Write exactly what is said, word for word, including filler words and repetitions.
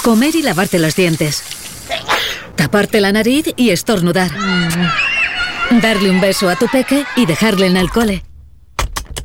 Comer y lavarte los dientes. Taparte la nariz y estornudar. Darle un beso a tu peque y dejarle en el cole.